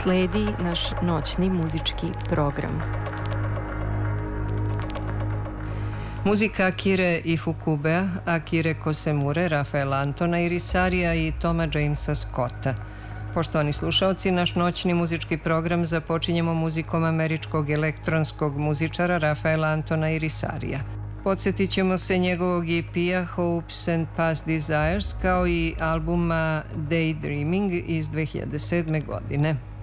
Sledi naš noćni muzički program. Muzika Akire Ifukubea, Akire Kosemure, Rafaela Antona Irisarija i Toma Jamesa Scotta. Poštovani slušaoci, naš noćni muzički program započinjemo muzikom američkog elektronskog muzičara Rafaela Antona Irisarija. Podsjetit ćemo se njegovog EP-a Hopes and Past Desires kao i albuma Daydreaming iz 2007. godine.